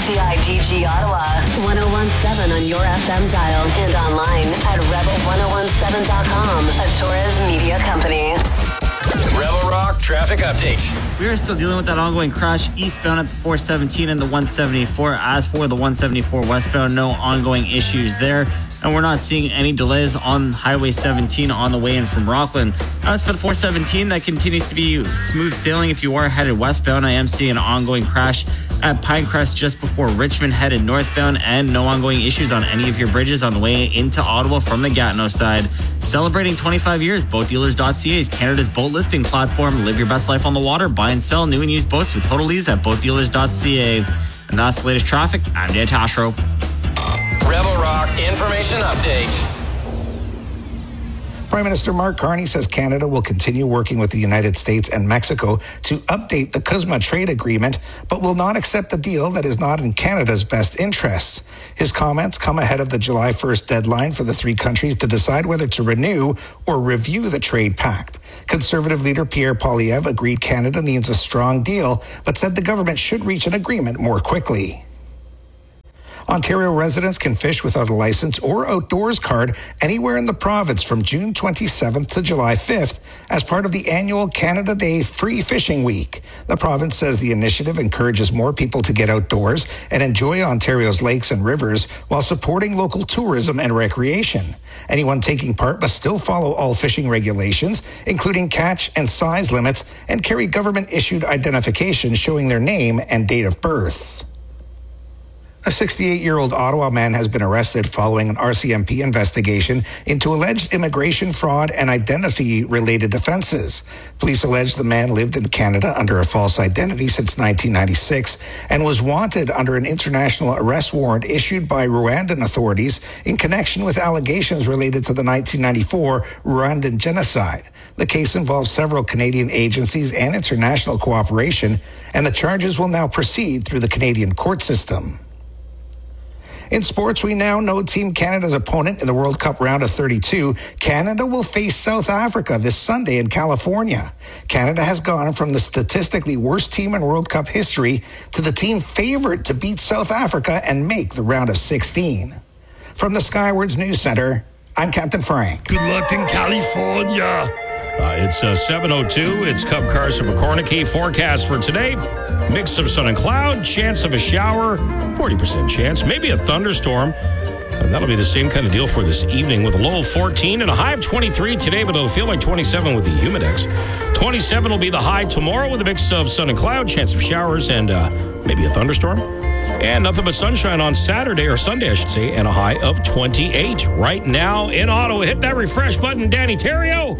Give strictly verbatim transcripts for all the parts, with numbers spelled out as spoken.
C I D G Ottawa, ten seventeen on your F M dial and online at rebel ten seventeen dot com, a Torres media company. Rebel Rock traffic update. We are still dealing with that ongoing crash eastbound at the four seventeen and the one seventy-four. As for the one seventy-four westbound, no ongoing issues there. And we're not seeing any delays on Highway seventeen on the way in from Rockland. As for the four seventeen, that continues to be smooth sailing if you are headed westbound. I am seeing an ongoing crash at Pinecrest just before Richmond headed northbound, and no ongoing issues on any of your bridges on the way into Ottawa from the Gatineau side. Celebrating twenty-five years, boat dealers dot c a is Canada's boat listing platform. Live your best life on the water. Buy and sell new and used boats with total lease at boat dealers dot c a. And that's the latest traffic. I'm Dan Tashro. Rebel Rock Information Update. Prime Minister Mark Carney says Canada will continue working with the United States and Mexico to update the CUSMA trade agreement, but will not accept a deal that is not in Canada's best interests. His comments come ahead of the July first deadline for the three countries to decide whether to renew or review the trade pact. Conservative leader Pierre Poilievre agreed Canada needs a strong deal, but said the government should reach an agreement more quickly. Ontario residents can fish without a license or outdoors card anywhere in the province from June twenty-seventh to July fifth as part of the annual Canada Day Free Fishing Week. The province says the initiative encourages more people to get outdoors and enjoy Ontario's lakes and rivers while supporting local tourism and recreation. Anyone taking part must still follow all fishing regulations, including catch and size limits, and carry government-issued identification showing their name and date of birth. A sixty-eight-year-old Ottawa man has been arrested following an R C M P investigation into alleged immigration fraud and identity-related offenses. Police allege the man lived in Canada under a false identity since nineteen ninety-six and was wanted under an international arrest warrant issued by Rwandan authorities in connection with allegations related to the nineteen ninety-four Rwandan genocide. The case involves several Canadian agencies and international cooperation, and the charges will now proceed through the Canadian court system. In sports, we now know Team Canada's opponent in the World Cup round of thirty-two. Canada will face South Africa this Sunday in California. Canada has gone from the statistically worst team in World Cup history to the team favored to beat South Africa and make the round of sixteen. From the Skywards News Center, I'm Captain Frank. Good luck in California. Uh, it's uh, seven oh two. It's Cub Carson for Cornicky. Forecast for today. Mix of sun and cloud. Chance of a shower. forty percent chance. Maybe a thunderstorm. And that'll be the same kind of deal for this evening with a low of fourteen and a high of twenty-three today, but it'll feel like twenty-seven with the humidex. twenty-seven will be the high tomorrow with a mix of sun and cloud. Chance of showers and uh, maybe a thunderstorm. And nothing but sunshine on Saturday, or Sunday, I should say, and a high of twenty-eight. Right now in Ottawa, hit that refresh button, Danny Terrio.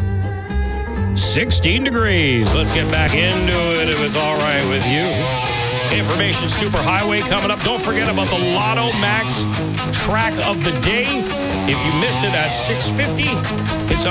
sixteen degrees. Let's get back into it if it's all right with you. Information Superhighway coming up. Don't forget about the Lotto Max track of the day. If you missed it at six fifty, it's up